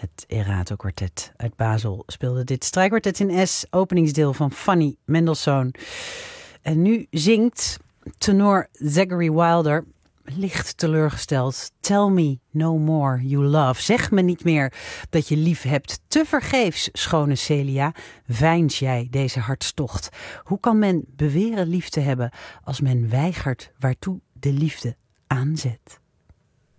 Het Erato Quartet uit Basel speelde dit strijkkwartet in S, openingsdeel van Fanny Mendelssohn. En nu zingt tenor Zachary Wilder, licht teleurgesteld, Tell me no more you love. Zeg me niet meer dat je lief hebt. Te vergeefs, schone Celia, veins jij deze hartstocht. Hoe kan men beweren lief te hebben als men weigert waartoe de liefde aanzet?